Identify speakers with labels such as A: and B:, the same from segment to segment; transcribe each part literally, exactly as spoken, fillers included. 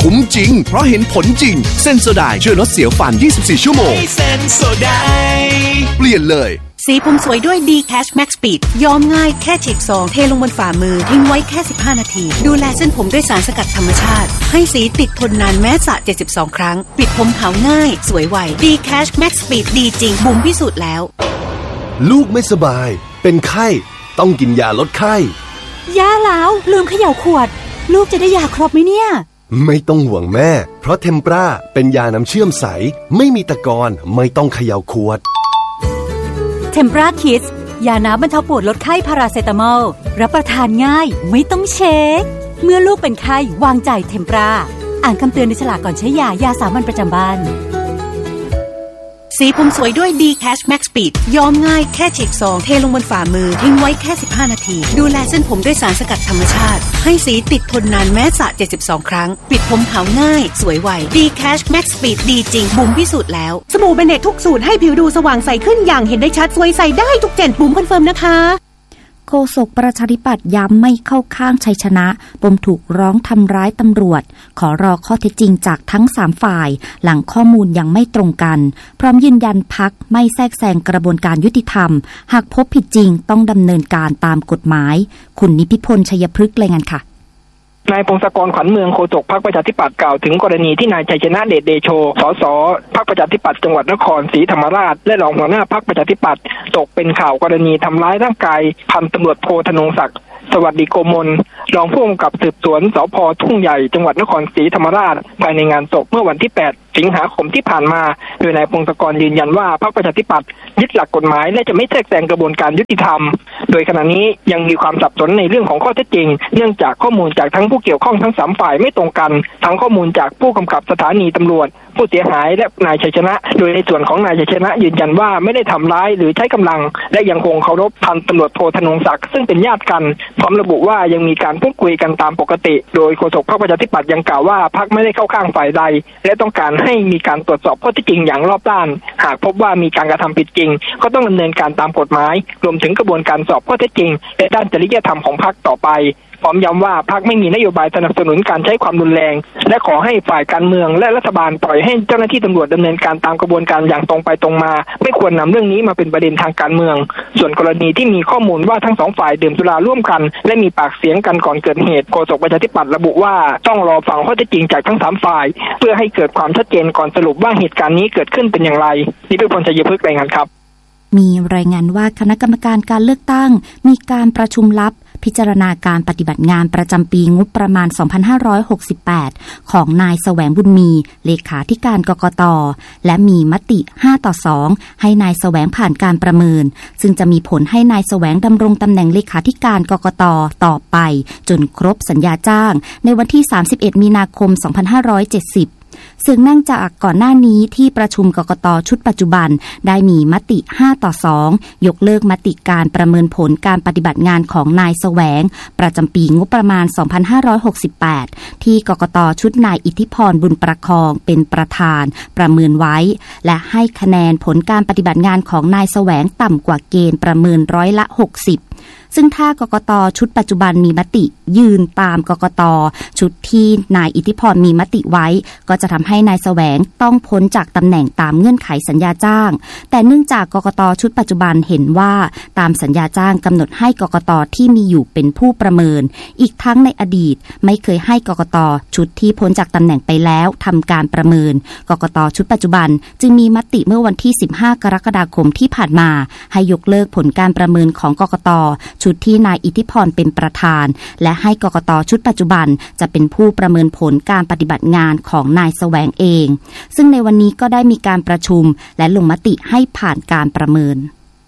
A: คุ้มจริงเพราะเห็นผลจริงเซนโซไดช่วยลดเสียวฟันยี่สิบสี่ชั่วโมง
B: เซนโซได
A: เปลี่ยนเลย
C: สีผมสวยด้วย D Cash Max Speed ย้อมง่ายแค่ฉีกซองเทลงบนฝ่ามือทิ้งไว้แค่สิบห้านาทีดูแลเส้นผมด้วยสารสกัดธรรมชาติให้สีติดทนนานแม้สระเจ็ดสิบสองครั้งปิดผมขาวง่ายสวยไว D Cash Max Speed ดีจริงบุ๋มพิสูจน์แล้ว
D: ลูกไม่สบายเป็นไข้ต้องกินยาลดไข้
E: ย่าแล้วลืมเขย่าขวดลูกจะได้ยาครบไหมเนี่ย
D: ไม่ต้องห่วงแม่เพราะเทมปราเป็นยาน้ำเชื่อมใสไม่มีตะกอนไม่ต้องเขย่าขวด
E: เทมปราคิดยาน้ำบรรเทาปวดลดไข้พาราเซตามอลรับประทานง่ายไม่ต้องเช็คเมื่อลูกเป็นไข้วางใจเทมปราอ่านคำเตือนในฉลากก่อนใช้ยายาสามัญประจำบ้าน
C: สีผมสวยด้วย D Cash Max Speed ย้อมง่ายแค่ฉีกซองเทลงบนฝ่ามือทิ้งไว้แค่สิบห้านาทีดูแลเส้นผมด้วยสารสกัดธรรมชาติให้สีติดทนนานแม้สระเจ็ดสิบสองครั้งปิดผมขาวง่ายสวยไว D Cash Max Speed ดีจริงบุ๋มพิสูจน์แล้ว
E: สบู่เบเนตทุกสูตรให้ผิวดูสว่างใสขึ้นอย่างเห็นได้ชัดสวยใสได้ทุกเจนบุ๋มคอนเฟิร์มนะคะ
F: โฆษกประชาธิปัตย์ย้ำไม่เข้าข้างชัยชนะปมถูกร้องทำร้ายตำรวจขอรอข้อเท็จจริงจากทั้งสามฝ่ายหลังข้อมูลยังไม่ตรงกันพร้อมยืนยันพรรคไม่แทรกแซงกระบวนการยุติธรรมหากพบผิดจริงต้องดำเนินการตามกฎหมายคุณนิพิพลชัยพฤกษ์รายงานค่ะ
G: นายพงศกรขวัญเมืองโฆษกพรรคประชาธิปัตย์กล่าวถึงกรณีที่นายชัยชนะเดชเดโชสสพรรคประชาธิปัตย์จังหวัดนครศรีธรรมราชและรองหัวหน้าพรรคประชาธิปัตย์ตกเป็นข่าวกรณีทำร้ายร่างกายพันตำรวจโทธนงศักดิ์สวัสดิโกมลรองผู้กำกับสืบสวนสภ.ทุ่งใหญ่จังหวัดนครศรีธรรมราชภายในงานศพเมื่อวันที่แปดสิงหาคมที่ผ่านมาโดยนายพงศกรยืนยันว่าพรรคประชาธิปัตย์ยึดหลักกฎหมายและจะไม่แทรกแซงกระบวนการยุติธรรมโดยขณะนี้ยังมีความสับสนในเรื่องของข้อเท็จจริงเนื่องจากข้อมูลจากทั้งผู้เกี่ยวข้องทั้งสามฝ่ายไม่ตรงกันทั้งข้อมูลจากผู้กำกับสถานีตำรวจผู้เสียหายและนายชัยชนะโดยในส่วนของนายชัยชนะยืนยันว่าไม่ได้ทำร้ายหรือใช้กำลังและยังคงเคารพพันตำรวจโทธนงศักดิ์ซึ่งเป็นญาติกันพร้อมระบุว่ายังมีการพูดคุยกันตามปกติโดยโฆษกพรรคประชาธิปัตย์ยังกล่าวว่าพรรคไม่ได้เข้าข้างฝ่ายใดและต้องการให้มีการตรวจสอบข้อเท็จจริงอย่างรอบด้านหากพบว่ามีการกระทำผิดจริงก็ต้องดำเนินการตามกฎหมายรวมถึงกระบวนการสอบข้อเท็จจริงและด้านจริยธรรมของพรรคต่อไปพร้อมย้ำว่าพรรคไม่มีนโยบายสนับสนุนการใช้ความรุนแรงและขอให้ฝ่ายการเมืองและรัฐบาลปล่อยให้เจ้าหน้าที่ตำรวจดำเนินการตามกระบวนการอย่างตรงไปตรงมาไม่ควรนำเรื่องนี้มาเป็นประเด็นทางการเมืองส่วนกรณีที่มีข้อมูลว่าทั้งสองฝ่ายดื่มสุราร่วมกันและมีปากเสียงกันก่อนเกิดเหตุโฆษกประชาธิปัตย์ระบุว่าต้องรอฟังข้อเท็จจริงจากทั้งสามฝ่ายเพื่อให้เกิดความชัดเจนก่อนสรุปว่าเหตุการณ์นี้เกิดขึ้นเป็นอย่างไรนิพิพลชัยพฤกษ์รายงานครับ
F: มีรายงานว่าคณะกรรมการการเลือกตั้งมีการประชุมลับพิจารณาการปฏิบัติงานประจำปีงบประมาณ สองพันห้าร้อยหกสิบแปด ของนายแสวงบุญมีเลขาธิการกกต.และมีมติห้าต่อสองให้นายแสวงผ่านการประเมินซึ่งจะมีผลให้นายแสวงดำรงตำแหน่งเลขาธิการกกต.ต่อไปจนครบสัญญาจ้างในวันที่สามสิบเอ็ดมีนาคมสองพันห้าร้อยเจ็ดสิบซึ่งเนื่องจากก่อนหน้านี้ที่ประชุมกกต.ชุดปัจจุบันได้มีมติห้าต่อสองยกเลิกมติการประเมินผลการปฏิบัติงานของนายแสวงประจำปีงบประมาณ สองพันห้าร้อยหกสิบแปด ที่กกต.ชุดนายอิทธิพรบุญประคองเป็นประธานประเมินไว้และให้คะแนนผลการปฏิบัติงานของนายแสวงต่ำกว่าเกณฑ์ประเมินร้อยละหกสิบซึ่งถ้ากกต.ชุดปัจจุบันมีมติยืนตามกกต.ชุดที่นายอิทธิพรมีมติไว้ก็จะทำให้นายแสวงต้องพ้นจากตำแหน่งตามเงื่อนไขสัญญาจ้างแต่เนื่องจากกกต.ชุดปัจจุบันเห็นว่าตามสัญญาจ้างกำหนดให้กกต.ที่มีอยู่เป็นผู้ประเมินอีกทั้งในอดีตไม่เคยให้กกต.ชุดที่พ้นจากตำแหน่งไปแล้วทำการประเมินกกต.ชุดปัจจุบันจึงมีมติเมื่อวันที่สิบห้ากรกฎาคมที่ผ่านมาให้ยกเลิกผลการประเมินของกกต.ชุดที่นายอิทธิพรเป็นประธานและให้กกต.ชุดปัจจุบันจะเป็นผู้ประเมินผลการปฏิบัติงานของนายแสวงเองซึ่งในวันนี้ก็ได้มีการประชุมและลงมติให้ผ่านการประเมิน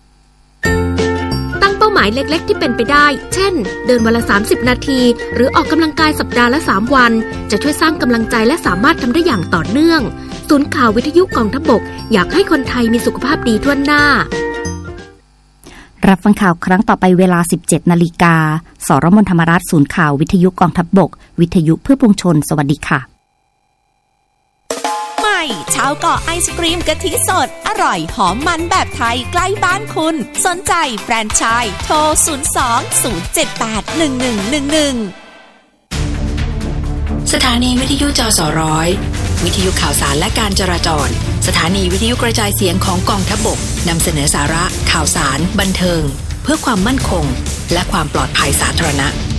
H: ตั้งเป้าหมายเล็กๆที่เป็นไปได้เช่นเดินวันละสามสิบนาทีหรือออกกำลังกายสัปดาห์ละสามวันจะช่วยสร้างกำลังใจและสามารถทำได้อย่างต่อเนื่องศูนย์ข่าววิทยุกองทัพบกอยากให้คนไทยมีสุขภาพดีทั่วหน้า
F: รับฟังข่าวครั้งต่อไปเวลา สิบเจ็ดนาฬิกา สรม.ธรรมราชศูนย์ข่าววิทยุกองทัพบกวิทยุเพื่อปวงชนสวัสดีค่ะ
I: ใหม่ชาวเกาะไอศกรีมกะทิสดอร่อยหอมมันแบบไทยใกล้บ้านคุณสนใจแฟรนไชส์โทรศูนย์ สอง ศูนย์ เจ็ด แปด หนึ่ง หนึ่ง หนึ่ง หนึ่ง
B: สถานีวิทยุจสร้อยวิทยุข่าวสารและการจราจรสถานีวิทยุกระจายเสียงของกองทัพบกนำเสนอสาระข่าวสารบันเทิงเพื่อความมั่นคงและความปลอดภัยสาธารณะ